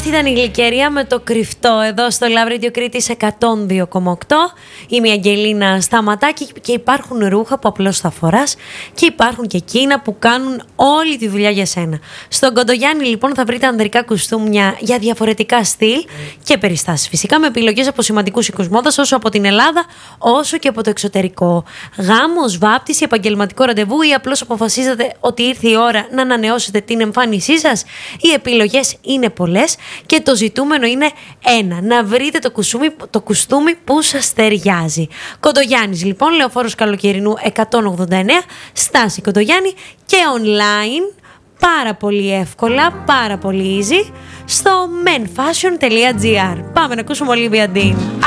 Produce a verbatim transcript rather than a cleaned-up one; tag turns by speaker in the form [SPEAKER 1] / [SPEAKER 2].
[SPEAKER 1] ήταν η Γλυκερία με το κρυφτό εδώ στο Love Radio Κρήτης εκατόν δύο κόμμα οκτώ. Είμαι η Αγγελίνα Σταματάκη και υπάρχουν ρούχα που απλώς θα φοράς και υπάρχουν και εκείνα που κάνουν όλη τη δουλειά για σένα. Στον Κοντογιάννη λοιπόν θα βρείτε ανδρικά κουστούμια για διαφορετικά στυλ και περιστάσεις. Φυσικά με επιλογές από σημαντικούς οίκους μόδας όσο από την Ελλάδα όσο και από το εξωτερικό. Γάμος, βάπτιση, επαγγελματικό ραντεβού ή απλώς αποφασίζετε ότι ήρθε η ώρα να ανανεώσετε την εμφάνισή σας. Οι επιλογές είναι πολλές και το ζητούμενο είναι ένα, να βρείτε το κουστούμι, το κουστούμι που σας ταιριάζει. Κοντογιάννης λοιπόν, Λεωφόρος Καλοκαιρινού εκατόν ογδόντα εννέα, στάση Κοντογιάννη και online πάρα πολύ εύκολα, πάρα πολύ easy στο men fashion dot gr. Πάμε να ακούσουμε Olivia Dean.